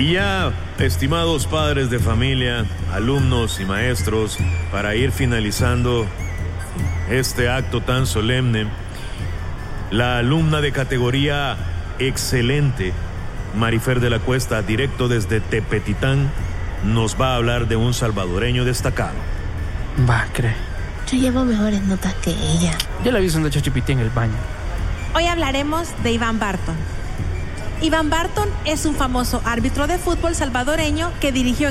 Y ya, estimados padres de familia, alumnos y maestros, para ir finalizando este acto tan solemne, la alumna de categoría excelente, Marifer de la Cuesta, directo desde Tepetitán, nos va a hablar de un salvadoreño destacado. Va, cree. Yo llevo mejores notas que ella. Yo la vi usando chachipití en el baño. Hoy hablaremos de Iván Barton. Iván Barton es un famoso árbitro de fútbol salvadoreño que dirigió